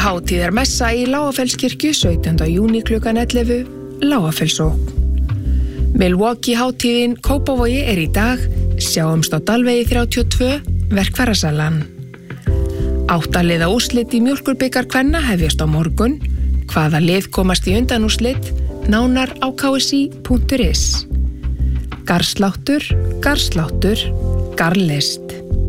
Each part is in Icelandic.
Hátíðarmessa í Lágafellskirkju 17. júní klukkan 11, Lágafellsókn. Milwaukee hátíðin Kópavogi í dag, sjáumst á Dalvegi 32, verkfærasalan. 8 liða úrslit í mjólkurbikar kvenna hefjast á morgun. Hvaða lið komast í undanúrslit? Nánar á ksi.is. Garðsláttur, garðlist.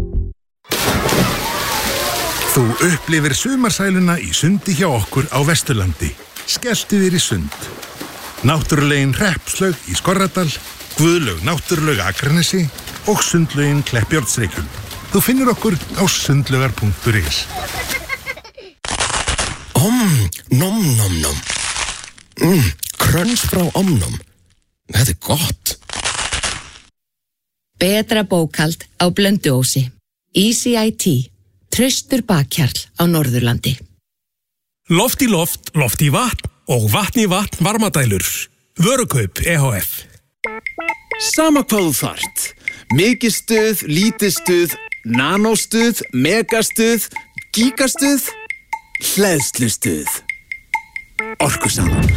Þú upplifir sumarsæluna í sundi hjá okkur á Vesturlandi. Skelltu þér í sund. Náttúrulegin Hreppslaug í Skorradal, Guðlaug náttúruleg Akranesi og sundlaugin Kleppjárnsreykjum. Þú finnur okkur á sundlaugar.is. Nom. Kröns frá Omnom. Þetta gott. Betra bókald á Blönduósi. Easy IT. Traustur bakkjarl á Norðurlandi. Loft í loft, loft í vatn og vatn í vatn varmadælur. Vörukaup EHF. Sama hvað þú þarft. Mikið stuð, lítið stuð, nanóstuð, megastuð, gigastuð, hleðslustuð. Orkusalan.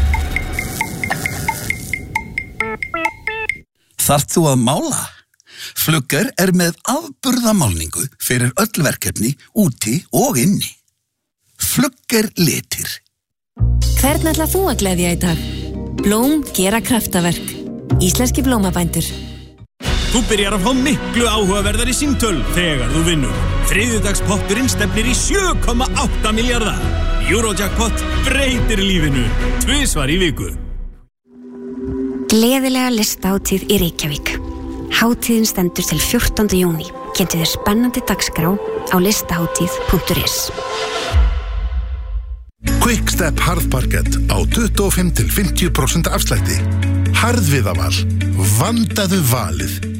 Þarft þú að mála? Flugger með afburðamálningu fyrir öll verkefni, úti og inni. Flugger litir. Hvern ætlar þú að gleðja í dag? Blóm gera kraftaverk. Íslenski blómabændur. Þú byrjar að fá miklu áhugaverðari símtöl þegar þú vinnur. Þriðjudagspotturinn stefnir í 7,8 milljarða. Eurojackpot breytir lífinu. 2 svar í viku. Gleðilega listahátíð í Reykjavík. Hátíðin stendur til 14. júní. Kynntu þér spennandi dagskrá á listahátíð.is. Quickstep harðparkett á 25-50% afslætti. Harðviðaval. Vandaðu valið.